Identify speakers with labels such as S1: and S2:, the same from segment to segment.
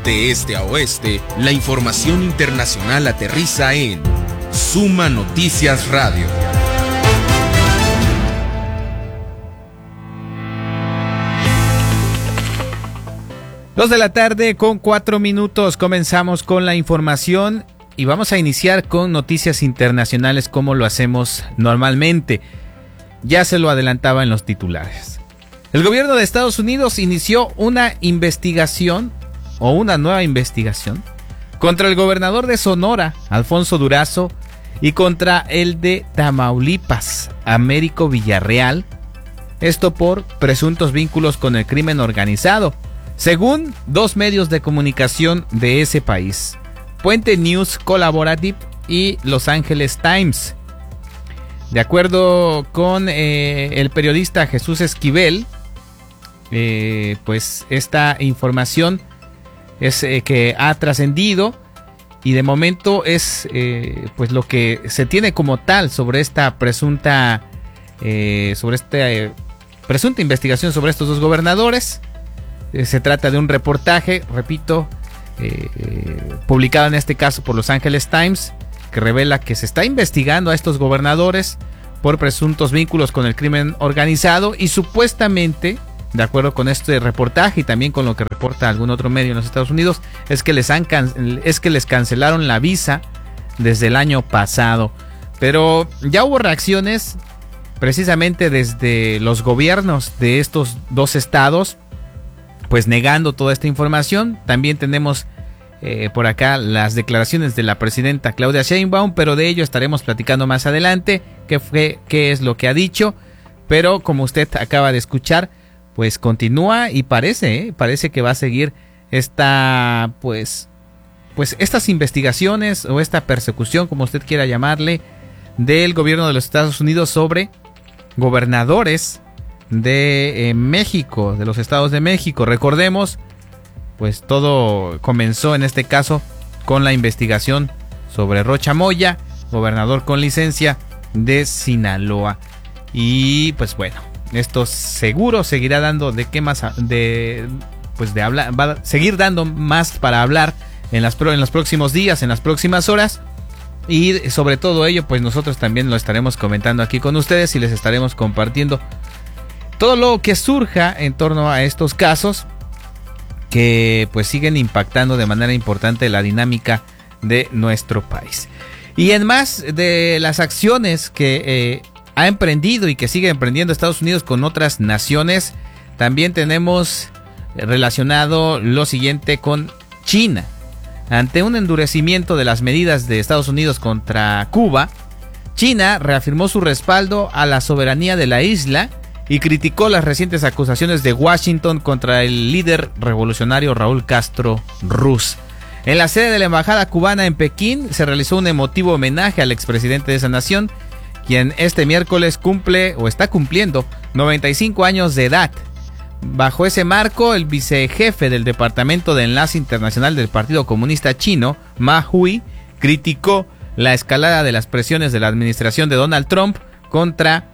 S1: De este a oeste, la información internacional aterriza en Suma Noticias Radio.
S2: Dos de la tarde con 4 minutos. Comenzamos con la información y vamos a iniciar con noticias internacionales como lo hacemos normalmente. Ya se lo adelantaba en los titulares. El gobierno de Estados Unidos inició una investigación o una nueva investigación contra el gobernador de Sonora, Alfonso Durazo, y contra el de Tamaulipas, Américo Villarreal. Esto por presuntos vínculos con el crimen organizado, según dos medios de comunicación de ese país, Puente News Collaborative y Los Angeles Times. De acuerdo con el periodista Jesús Esquivel, pues esta información es que ha trascendido y de momento es pues lo que se tiene como tal sobre esta presunta investigación sobre estos dos gobernadores. Se trata de un reportaje, repito, publicado en este caso por Los Angeles Times, que revela que se está investigando a estos gobernadores por presuntos vínculos con el crimen organizado y supuestamente, de acuerdo con este reportaje y también con lo que reporta algún otro medio en los Estados Unidos, es que les cancelaron la visa desde el año pasado. Pero ya hubo reacciones precisamente desde los gobiernos de estos dos estados, pues negando toda esta información. También tenemos por acá las declaraciones de la presidenta Claudia Sheinbaum, pero de ello estaremos platicando más adelante, qué es lo que ha dicho. Pero como usted acaba de escuchar, pues continúa y parece que va a seguir esta pues estas investigaciones o esta persecución, como usted quiera llamarle, del gobierno de los Estados Unidos sobre gobernadores de México, de los estados de México. Recordemos, pues todo comenzó en este caso con la investigación sobre Rocha Moya, gobernador con licencia de Sinaloa. Y pues bueno, esto seguro seguirá dando de qué más de hablar, va a seguir dando más para hablar en los próximos días, en las próximas horas. Y sobre todo ello, pues nosotros también lo estaremos comentando aquí con ustedes y les estaremos compartiendo todo lo que surja en torno a estos casos que pues siguen impactando de manera importante la dinámica de nuestro país. Y en más de las acciones que ha emprendido y que sigue emprendiendo Estados Unidos con otras naciones, también tenemos relacionado lo siguiente con China. Ante un endurecimiento de las medidas de Estados Unidos contra Cuba, China reafirmó su respaldo a la soberanía de la isla y criticó las recientes acusaciones de Washington contra el líder revolucionario Raúl Castro Ruz. En la sede de la embajada cubana en Pekín se realizó un emotivo homenaje al expresidente de esa nación, quien este miércoles está cumpliendo 95 años de edad. Bajo ese marco, el vicejefe del Departamento de Enlace Internacional del Partido Comunista Chino, Ma Hui, criticó la escalada de las presiones de la administración de Donald Trump contra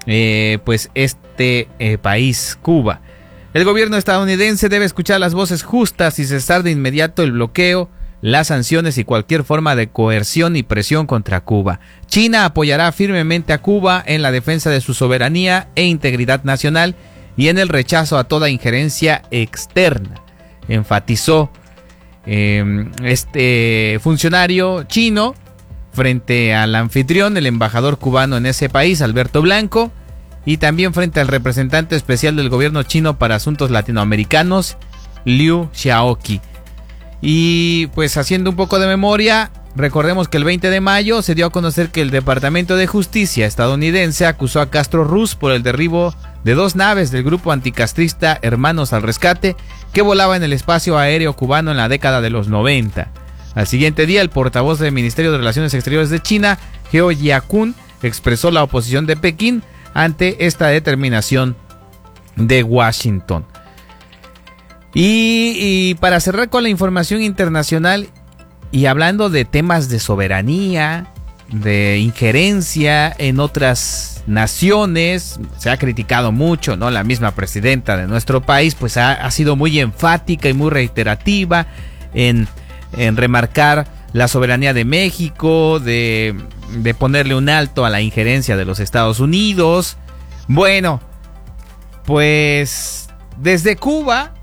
S2: este país, Cuba. El gobierno estadounidense debe escuchar las voces justas y cesar de inmediato el bloqueo, las sanciones y cualquier forma de coerción y presión contra Cuba. China apoyará firmemente a Cuba en la defensa de su soberanía e integridad nacional y en el rechazo a toda injerencia externa, enfatizó este funcionario chino frente al anfitrión, el embajador cubano en ese país, Alberto Blanco, y también frente al representante especial del gobierno chino para asuntos latinoamericanos, Liu Xiaoqi. Y pues haciendo un poco de memoria, recordemos que el 20 de mayo se dio a conocer que el Departamento de Justicia estadounidense acusó a Castro Ruz por el derribo de 2 naves del grupo anticastrista Hermanos al Rescate que volaba en el espacio aéreo cubano en la década de los 90. Al siguiente día, el portavoz del Ministerio de Relaciones Exteriores de China, Heo Jiakun, expresó la oposición de Pekín ante esta determinación de Washington. Y para cerrar con la información internacional y hablando de temas de soberanía, de injerencia en otras naciones, se ha criticado mucho, ¿no? La misma presidenta de nuestro país pues ha sido muy enfática y muy reiterativa en remarcar la soberanía de México, de ponerle un alto a la injerencia de los Estados Unidos. Bueno, pues desde Cuba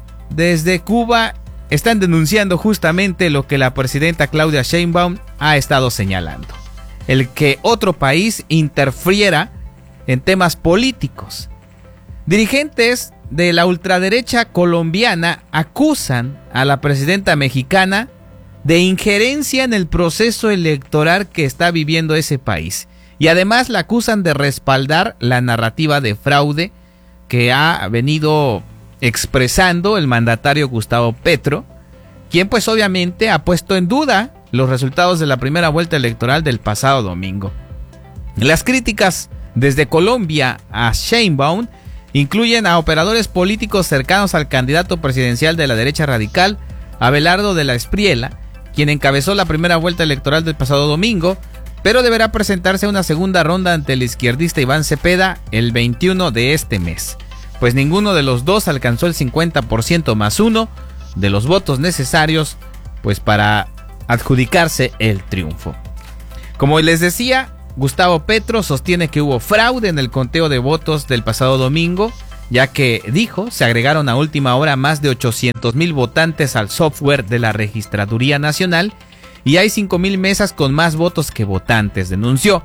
S2: están denunciando justamente lo que la presidenta Claudia Sheinbaum ha estado señalando: el que otro país interfiera en temas políticos. Dirigentes de la ultraderecha colombiana acusan a la presidenta mexicana de injerencia en el proceso electoral que está viviendo ese país, y además la acusan de respaldar la narrativa de fraude que ha venido expresando el mandatario Gustavo Petro, quien pues obviamente ha puesto en duda los resultados de la primera vuelta electoral del pasado domingo. Las críticas desde Colombia a Sheinbaum incluyen a operadores políticos cercanos al candidato presidencial de la derecha radical, Abelardo de la Espriella, quien encabezó la primera vuelta electoral del pasado domingo, pero deberá presentarse a una segunda ronda ante el izquierdista Iván Cepeda el 21 de este mes, pues ninguno de los dos alcanzó el 50% más uno de los votos necesarios pues para adjudicarse el triunfo. Como les decía, Gustavo Petro sostiene que hubo fraude en el conteo de votos del pasado domingo, ya que, dijo, se agregaron a última hora más de 800,000 votantes al software de la Registraduría Nacional y hay 5,000 mesas con más votos que votantes, denunció.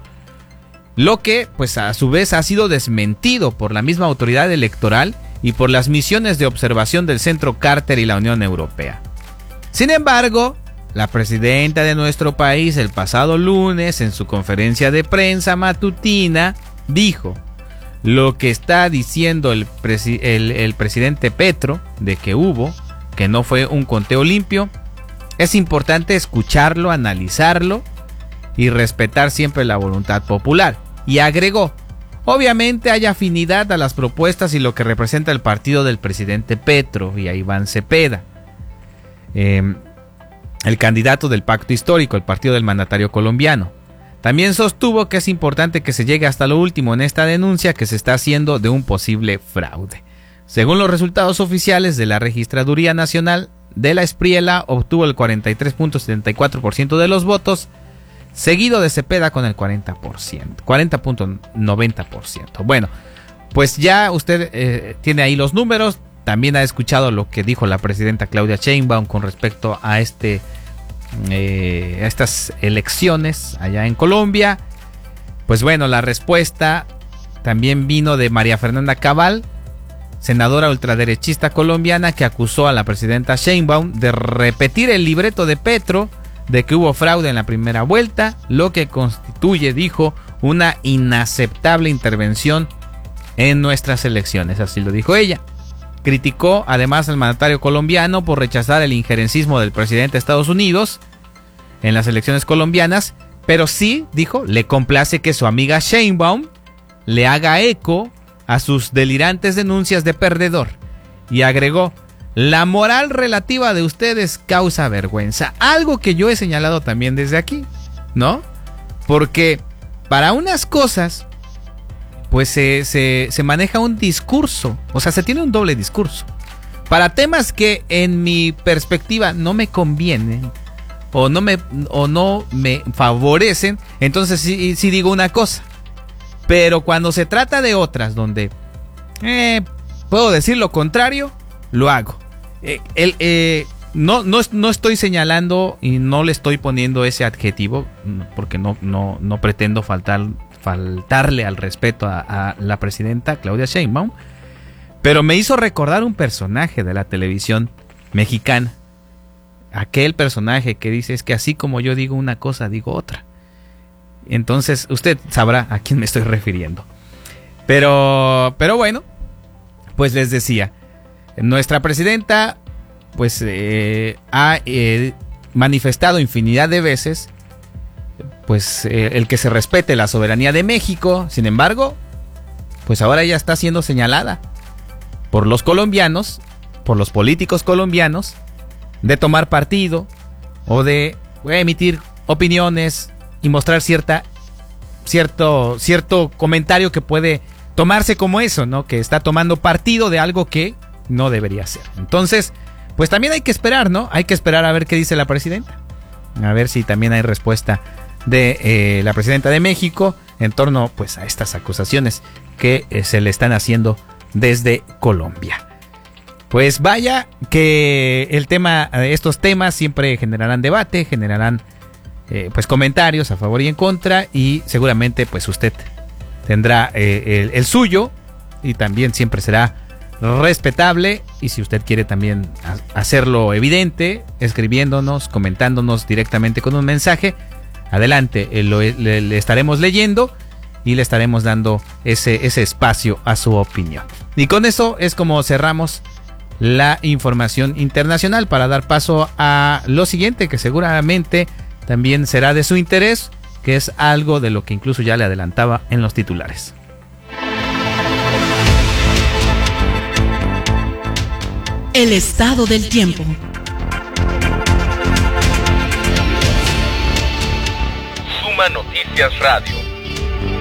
S2: Lo que, pues a su vez, ha sido desmentido por la misma autoridad electoral y por las misiones de observación del Centro Carter y la Unión Europea. Sin embargo, la presidenta de nuestro país el pasado lunes, en su conferencia de prensa matutina, dijo: lo que está diciendo el presidente Petro de que no fue un conteo limpio, es importante escucharlo, analizarlo y respetar siempre la voluntad popular. Y agregó: obviamente hay afinidad a las propuestas y lo que representa el partido del presidente Petro y a Iván Cepeda, el candidato del pacto histórico, el partido del mandatario colombiano. También sostuvo que es importante que se llegue hasta lo último en esta denuncia que se está haciendo de un posible fraude. Según los resultados oficiales de la Registraduría Nacional, de la Espriella obtuvo el 43.74% de los votos, seguido de Cepeda con el 40.90%. Bueno, pues ya usted tiene ahí los números. También ha escuchado lo que dijo la presidenta Claudia Sheinbaum con respecto a estas elecciones allá en Colombia. Pues bueno, la respuesta también vino de María Fernanda Cabal, senadora ultraderechista colombiana, que acusó a la presidenta Sheinbaum de repetir el libreto de Petro de que hubo fraude en la primera vuelta, lo que constituye, dijo, una inaceptable intervención en nuestras elecciones, así lo dijo ella. Criticó además al mandatario colombiano por rechazar el injerencismo del presidente de Estados Unidos en las elecciones colombianas, pero sí, dijo, le complace que su amiga Sheinbaum le haga eco a sus delirantes denuncias de perdedor. Y agregó: la moral relativa de ustedes causa vergüenza. Algo que yo he señalado también desde aquí, ¿no? Porque para unas cosas pues se maneja un discurso, o sea, se tiene un doble discurso. Para temas que en mi perspectiva no me convienen o no me favorecen, entonces sí digo una cosa. Pero cuando se trata de otras donde puedo decir lo contrario, lo hago. No estoy señalando y no le estoy poniendo ese adjetivo porque no pretendo faltarle al respeto a la presidenta Claudia Sheinbaum, pero me hizo recordar un personaje de la televisión mexicana, aquel personaje que dice: es que así como yo digo una cosa, digo otra. Entonces usted sabrá a quién me estoy refiriendo. Pero bueno, pues les decía, nuestra presidenta pues ha manifestado infinidad de veces pues el que se respete la soberanía de México. Sin embargo, pues ahora ella está siendo señalada por los colombianos, por los políticos colombianos, de tomar partido o de emitir opiniones y mostrar cierto comentario que puede tomarse como eso, ¿no? Que está tomando partido de algo que no debería ser. Entonces, pues también hay que esperar, ¿no? Hay que esperar a ver qué dice la presidenta. A ver si también hay respuesta de la presidenta de México en torno pues a estas acusaciones que se le están haciendo desde Colombia. Pues vaya que estos temas siempre generarán debate, generarán pues comentarios a favor y en contra, y seguramente pues usted tendrá el suyo, y también siempre será respetable. Y si usted quiere también hacerlo evidente, escribiéndonos, comentándonos directamente con un mensaje, adelante, le estaremos leyendo y le estaremos dando ese espacio a su opinión. Y con eso es como cerramos la información internacional, para dar paso a lo siguiente, que seguramente también será de su interés, que es algo de lo que incluso ya le adelantaba en los titulares.
S3: El estado del tiempo.
S1: Suma Noticias Radio.